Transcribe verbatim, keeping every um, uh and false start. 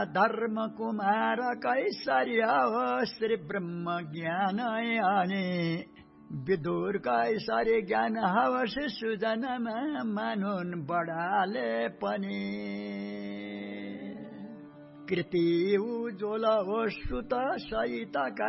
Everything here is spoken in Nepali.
धर्म कुमार कैसर्य हो श्री ब्रह्म ज्ञान अनि विदुर कैसर्य ज्ञान हवस सुजनमा मानुन बडाले पनि कृति उज्वल हो सुत सहितका